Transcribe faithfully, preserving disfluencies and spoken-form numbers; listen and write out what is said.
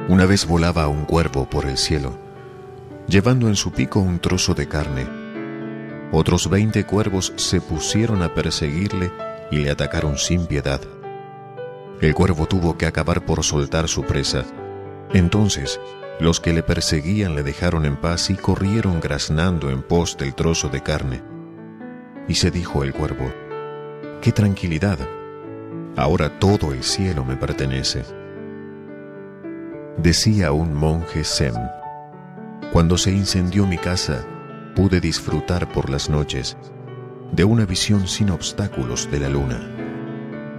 Una vez volaba un cuervo por el cielo, llevando en su pico un trozo de carne. Otros veinte cuervos se pusieron a perseguirle y le atacaron sin piedad. El cuervo tuvo que acabar por soltar su presa. Entonces, los que le perseguían le dejaron en paz y corrieron graznando en pos del trozo de carne. Y se dijo el cuervo: ¡qué tranquilidad! Ahora todo el cielo me pertenece. Decía un monje zen: cuando se incendió mi casa, pude disfrutar por las noches de una visión sin obstáculos de la luna.